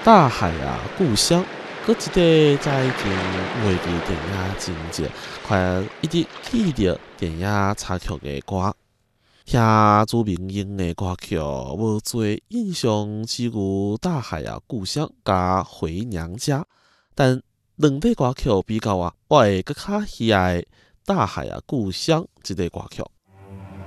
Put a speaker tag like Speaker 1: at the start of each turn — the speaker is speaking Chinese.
Speaker 1: 大海啊，故乡，搁一个在经袂记电影情节，快一直记着电影插曲的歌。听朱明英的歌曲，无做印象只有《大海啊故乡》加《回娘家》，但两首歌曲比较啊，我会更较喜爱《大海啊故乡》这个歌曲。